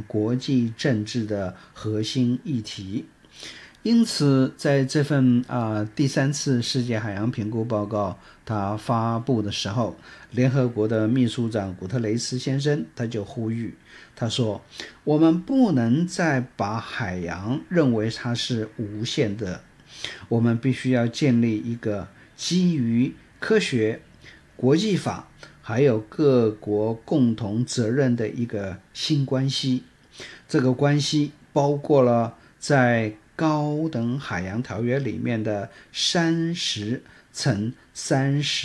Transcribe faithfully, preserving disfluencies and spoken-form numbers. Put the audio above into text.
国际政治的核心议题。因此在这份、呃、第三次世界海洋评估报告它发布的时候，联合国的秘书长古特雷斯先生他就呼吁，他说我们不能再把海洋认为它是无限的，我们必须要建立一个基于科学、国际法还有各国共同责任的一个新关系。这个关系包括了在高等海洋条约里面的三十乘三十